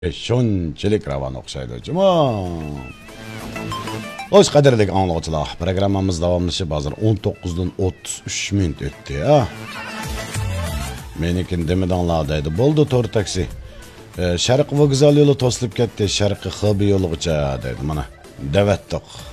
Shunchalik ravon o'xshaydi. Juma. O'z qadrli anglovchilar, programmamiz davomlashib hozir 19 dan 33 minut o'tdi, ha. Menikin demidanglar deydi. Bo'ldi to'r taksi. Sharq vokzal yo'li to'silib ketdi, sharqi Xobi yo'ligacha deydi. Mana davatdiq.